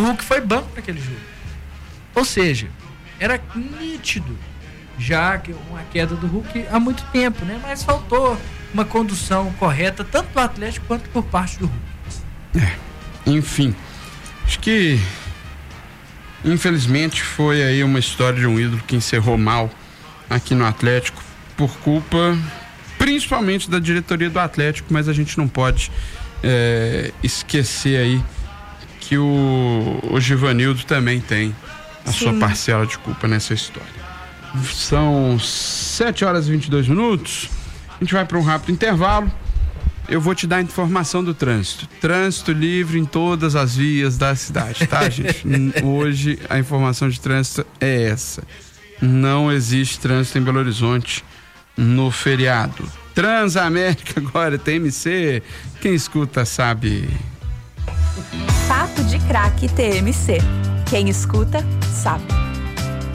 Hulk foi banco para aquele jogo. Ou seja, era nítido já que uma queda do Hulk há muito tempo, né? Mas faltou uma condução correta, tanto do Atlético quanto por parte do Hulk. Enfim, acho que infelizmente foi aí uma história de um ídolo que encerrou mal aqui no Atlético por culpa principalmente da diretoria do Atlético, mas a gente não pode esquecer aí que o Givanildo também tem a sua parcela de culpa nessa história. São 7h22. A gente vai para um rápido intervalo. Eu vou te dar a informação do trânsito. Trânsito livre em todas as vias da cidade, tá, gente? Hoje a informação de trânsito é essa. Não existe trânsito em Belo Horizonte no feriado. Transamérica agora, TMC. Quem escuta sabe. Papo de Craque TMC. Quem escuta sabe.